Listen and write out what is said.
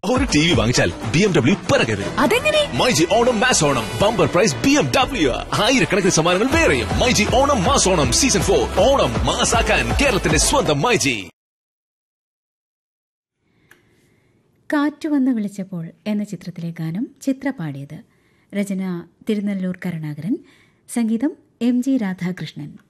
ഒരു T V വാങ്ങിച്ചാൽ BMW പിറകെ വരും. അതെങ്ങനെ? MyG Onam mass Onam bumper prize BMW. ആയിരക്കണക്കിന് സമ്മാനങ്ങൾ വേറെയും. MyG Onam mass Onam season 4. ഓണം മാസാക്കാൻ കേരളത്തിന്റെ സ്വന്തം മൈജി. കാറ്റുവന്ന് വിളിച്ചപ്പോൾ എന്ന ചിത്രത്തിലെ ഗാനം ചിത്ര പാടിയത്. രചന തിരുനെല്ലൂർ കരുണാകരൻ, സംഗീതം MG രാധാകൃഷ്ണൻ.